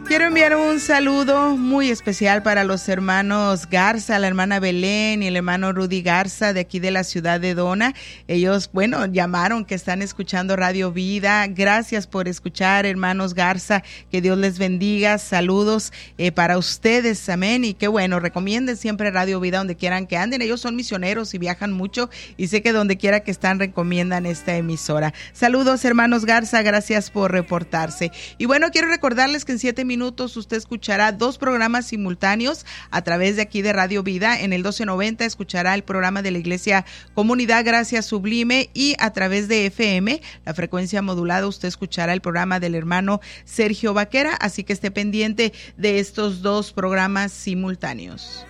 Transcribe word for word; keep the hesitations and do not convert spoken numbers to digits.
Quiero enviar un saludo muy especial para los hermanos Garza, la hermana Belén y el hermano Rudy Garza de aquí de la ciudad de Dona. Ellos, bueno, llamaron que están escuchando Radio Vida. Gracias por escuchar, hermanos Garza. Que Dios les bendiga. Saludos eh, para ustedes. Amén. Y qué bueno, recomienden siempre Radio Vida donde quieran que anden. Ellos son misioneros y viajan mucho y sé que donde quiera que están recomiendan esta emisora. Saludos, hermanos Garza. Gracias por reportarse. Y bueno, quiero recordarles que en siete minutos minutos usted escuchará dos programas simultáneos a través de aquí de Radio Vida. En el doce noventa escuchará el programa de la Iglesia Comunidad Gracia Sublime y a través de F M, la frecuencia modulada, usted escuchará el programa del hermano Sergio Vaquera, así que esté pendiente de estos dos programas simultáneos.